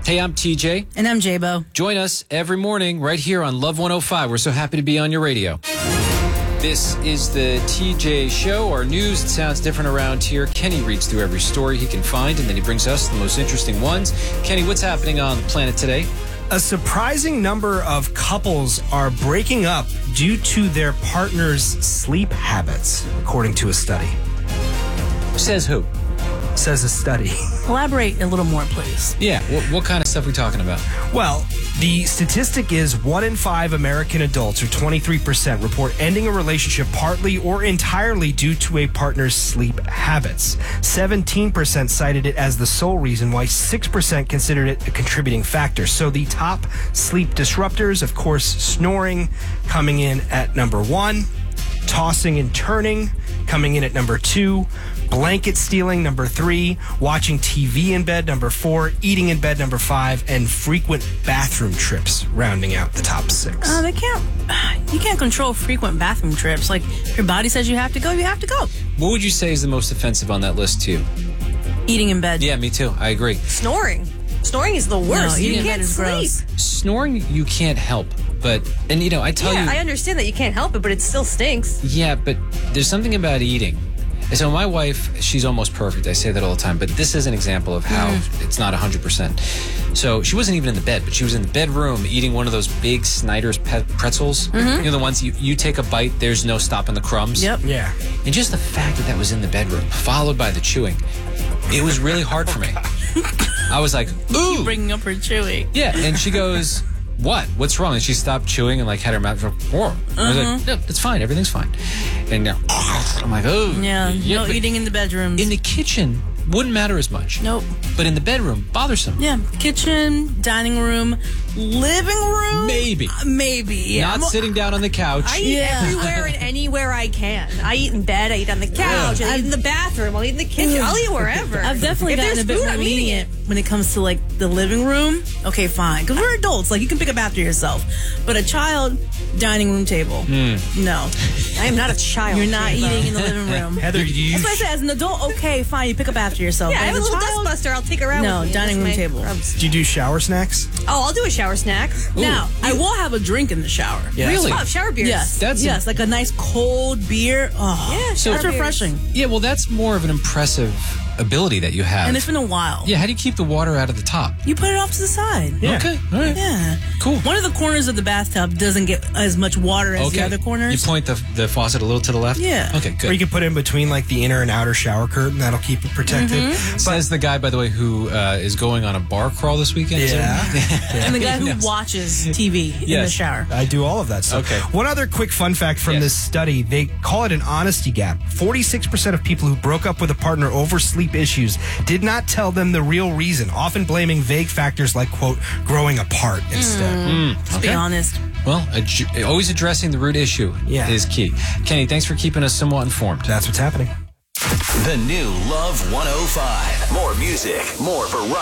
Hey, I'm TJ. And I'm J-Bo. Join us every morning right here on Love 105. We're so happy to be on your radio. This is the TJ Show. Our news, it sounds different around here. Kenny reads through every story he can find, and then he brings us the most interesting ones. Kenny, what's happening on the planet today? A surprising number of couples are breaking up due to their partner's sleep habits, according to a study. Says who? Says a study. Elaborate a little more, please. Yeah, what kind of stuff are we talking about? Well, the statistic is 1 in 5 American adults, or 23%, report ending a relationship partly or entirely due to a partner's sleep habits. 17% cited it as the sole reason, while 6% considered it a contributing factor. So the top sleep disruptors, of course, snoring coming in at number 1, tossing and turning coming in at number 2, blanket stealing number 3, watching TV in bed number 4, eating in bed number 5, and frequent bathroom trips rounding out the top 6. You can't control frequent bathroom trips. Like, your body says you have to go, you have to go. What would you say is the most offensive on that list to you? Eating in bed. Yeah, me too. I agree. Snoring is the worst. No, you eating in can't bed is sleep. gross. Snoring, you can't help. But, and you know, I tell you... I understand that you can't help it, but it still stinks. Yeah, but there's something about eating. So my wife, she's almost perfect. I say that all the time. But this is an example of how it's not 100%. So she wasn't even in the bed, but she was in the bedroom eating one of those big Snyder's pretzels. You know, the ones you take a bite, there's no stopping the crumbs. Yep. Yeah. And just the fact that was in the bedroom, followed by the chewing, it was really hard for me. I was like, ooh. You bringing up her chewing. Yeah, and she goes... What's wrong? And she stopped chewing and had her mouth. I was like, no, it's fine. Everything's fine. And I'm like, oh. Yeah, no eating in the bedroom. In the kitchen, wouldn't matter as much. Nope. But in the bedroom, bothersome. Yeah, kitchen, dining room, living room. Maybe. Maybe, yeah. Not sitting down on the couch. I eat everywhere and anywhere I can. I eat in bed, I eat on the couch, I eat in the bathroom, I'll eat in the kitchen, I'll eat wherever. I've definitely gotten a bit more lenient when it comes to the living room. Okay, fine. Because we're adults. You can pick up after yourself. But a child, dining room table. No. I am not a child. You're not eating in the living room. Heather, do you... That's what I said. As an adult, okay, fine. You pick up after yourself. Yeah, but I have a little child, dustbuster I'll take around with me. No, dining room table. Do you do shower snacks? Oh, I'll do a shower snack. Now, I will have a drink in the shower. Yes. Really? Oh, shower beers. Yes. Yes, like a nice cold beer. Oh, Yeah, So shower it's beers. refreshing. Yeah, well, that's more of an impressive ability that you have. And it's been a while. Yeah, how do you keep the water out of the top? You put it off to the side. Yeah. Okay, all right. Yeah. Cool. One of the corners of the bathtub doesn't get as much water as the other corners. You point the faucet a little to the left? Yeah. Okay, Or good. you can put it in between the inner and outer shower curtain. That'll keep it protected. Says the guy, by the way, who is going on a bar crawl this weekend. Yeah. And the guy who Yes. watches TV in the Yes. shower. I do all of that stuff. Okay. One other quick fun fact from this study, they call it an honesty gap. 46% of people who broke up with a partner over sleep issues did not tell them the real reason, often blaming vague factors like, quote, growing apart instead. Let's be honest. Well, always addressing the root issue is key. Kenny, thanks for keeping us somewhat informed. That's what's happening. The new Love 105. More music, more variety.